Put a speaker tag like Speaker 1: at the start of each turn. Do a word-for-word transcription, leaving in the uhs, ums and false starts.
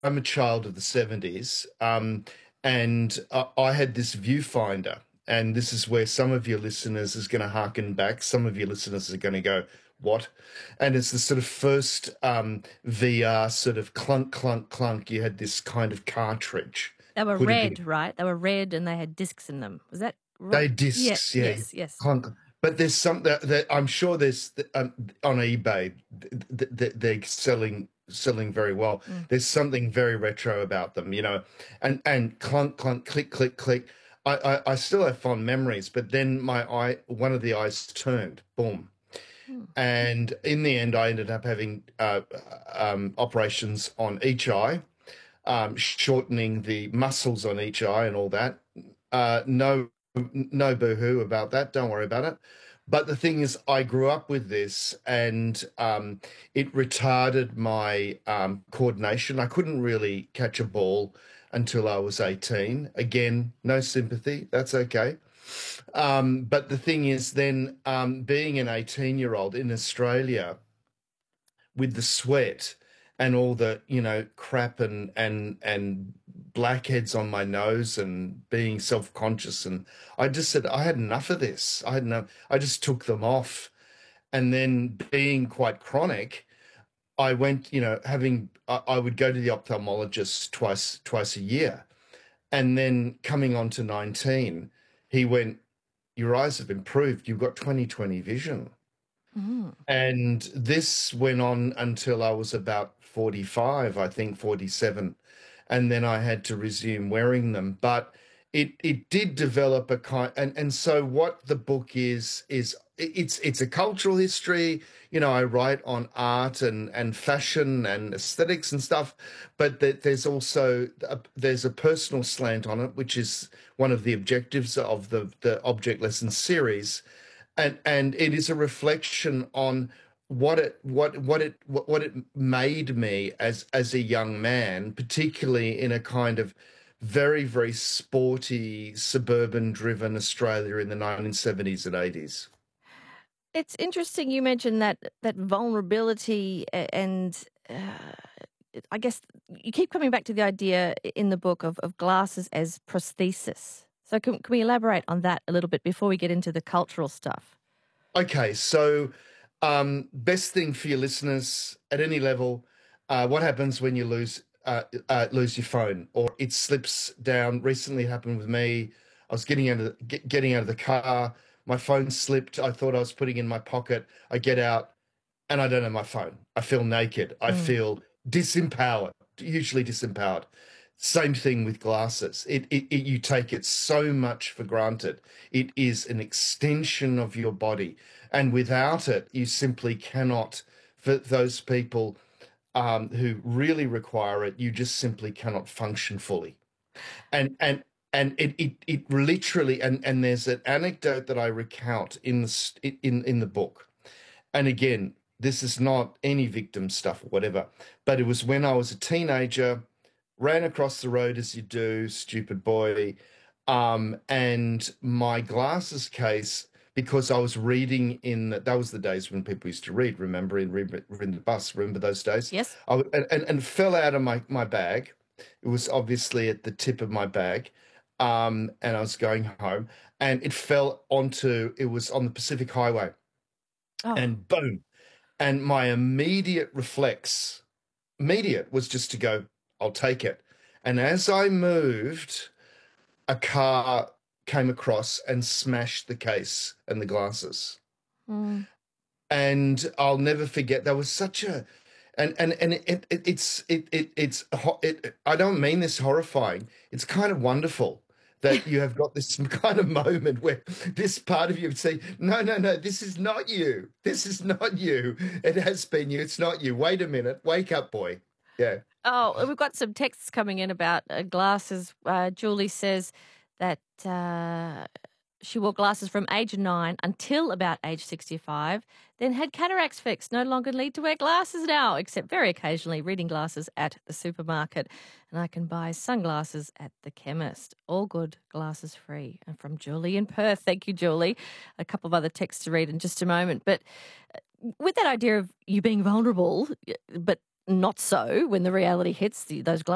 Speaker 1: I'm a child of the seventies, um, and I, I had this viewfinder, and this is where some of your listeners is going to harken back. Some of your listeners are going to go, "What?" And it's the sort of first um, V R sort of clunk, clunk, clunk. You had this kind of cartridge,
Speaker 2: They were
Speaker 1: put it
Speaker 2: red,
Speaker 1: in.
Speaker 2: right? They were red and they had discs in them. Was that right?
Speaker 1: They
Speaker 2: Yeah,
Speaker 1: discs, yeah,
Speaker 2: yes, yes.
Speaker 1: clunk. But there's some that, that I'm sure there's um, on eBay th th they're selling selling very well.
Speaker 2: Mm.
Speaker 1: There's something very retro about them, you know, and and clunk clunk click click click. I, I I still have fond memories, but then my eye, one of the eyes turned, boom,
Speaker 2: Mm.
Speaker 1: and in the end, I ended up having uh, um, operations on each eye, um, shortening the muscles on each eye and all that. Uh, no, no boohoo about that. Don't worry about it. But the thing is, I grew up with this, and um, it retarded my um, coordination. I couldn't really catch a ball until I was eighteen. Again, no sympathy. That's okay. Um, but the thing is, then um, being an eighteen-year-old in Australia with the sweat and all the, you know, crap and and and blackheads on my nose and being self-conscious, and I just said I had enough of this. I had enough. I just took them off, and then being quite chronic, I went, you know, having I, I would go to the ophthalmologist twice twice a year, and then coming on to nineteen, he went, "Your eyes have improved. You've got twenty twenty vision."
Speaker 2: Mm.
Speaker 1: And this went on until I was about forty-five, I think forty-seven. And then I had to resume wearing them. But it it did develop a kind, and, and so what the book is is it's it's a cultural history. You know, I write on art and and fashion and aesthetics and stuff, but that there's also a, there's a personal slant on it, which is one of the objectives of the the Object Lesson series, and and it is a reflection on what it what what it what, what it made me as as a young man, particularly in a kind of very very sporty suburban driven Australia in the nineteen seventies and eighties.
Speaker 2: It's interesting you mentioned that that vulnerability a- and uh, I guess you keep coming back to the idea in the book of, of glasses as prosthesis. So can, can we elaborate on that a little bit before we get into the cultural stuff?
Speaker 1: Okay, so um, best thing for your listeners at any level, uh, what happens when you lose uh, uh, lose your phone or it slips down? Recently happened with me. I was getting out of the, get, getting out of the car. My phone slipped. I thought I was putting it in my pocket. I get out and I don't have my phone. I feel naked. I
Speaker 2: Mm.
Speaker 1: feel disempowered, usually disempowered. Same thing with glasses. It, it, it you take it so much for granted. It is an extension of your body, and without it, you simply cannot. For those people um, who really require it, you just simply cannot function fully. And and and it it, it literally and and there's an anecdote that I recount in the st- in in the book, and again, this is not any victim stuff or whatever, but it was when I was a teenager, ran across the road as you do, stupid boy, um, and my glasses case, because I was reading in the, that was the days when people used to read, remember, in, in the bus, remember those days?
Speaker 2: Yes.
Speaker 1: I, and, and, and fell out of my, my bag. It was obviously at the tip of my bag. Um, and I was going home and it fell onto, it was on the Pacific Highway
Speaker 2: Oh.
Speaker 1: and boom. And my immediate reflex, immediate, was just to go, I'll take it. And as I moved, a car came across and smashed the case and the glasses.
Speaker 2: Mm.
Speaker 1: And I'll never forget. There was such a, and and and it, it it's it it it's it. I don't mean this horrifying. It's kind of wonderful that you have got this kind of moment where this part of you would say, no, no, no, this is not you. This is not you. It has been you. It's not you. Wait a minute. Wake up, boy. Yeah.
Speaker 2: Oh, we've got some texts coming in about uh, glasses. Uh, Julie says that uh, she wore glasses from age nine until about age sixty-five, then had cataracts fixed. No longer need to wear glasses now, except very occasionally reading glasses at the supermarket. And I can buy sunglasses at the chemist. All good, glasses free. And from Julie in Perth. Thank you, Julie. A couple of other texts to read in just a moment. But uh, with that idea of you being vulnerable, but not so when the reality hits, the, those glasses.